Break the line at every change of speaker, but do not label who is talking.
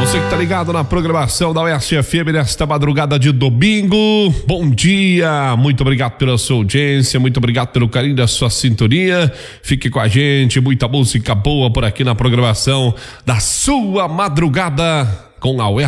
Você que tá ligado na programação da Oeste FM nesta madrugada de domingo, bom dia, muito obrigado pela sua audiência, muito obrigado pelo carinho da sua sintonia. Fique com a gente, muita música boa por aqui na programação da sua madrugada com a Oeste